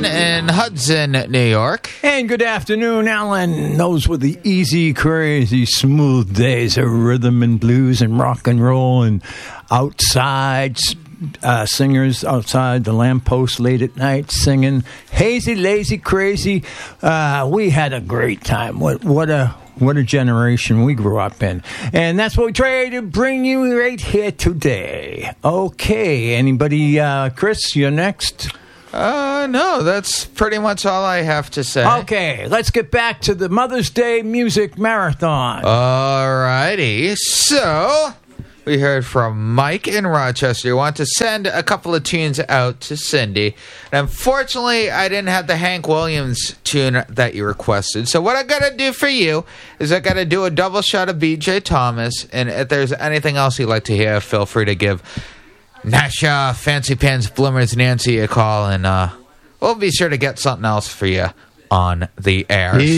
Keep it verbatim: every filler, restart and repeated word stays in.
Jason in Hudson, New York. And good afternoon, Alan. Those were the easy, crazy, smooth days of rhythm and blues and rock and roll and outside uh, singers outside the lamppost late at night singing hazy, lazy, crazy. Uh, we had a great time. What, what a what a generation we grew up in. And that's what we try to bring you right here today. Okay, anybody, uh, Chris, you're next. Uh, no, that's pretty much all I have to say. Okay, let's get back to the Mother's Day Music Marathon. All righty. So, we heard from Mike in Rochester. You want to send a couple of tunes out to Cindy. And unfortunately, I didn't have the Hank Williams tune that you requested. So what I got to do for you is I got to do a double shot of B J Thomas. And if there's anything else you'd like to hear, feel free to give Nasha, Fancy Pants, Bloomers, Nancy a call. And uh, we'll be sure to get something else for you on the air.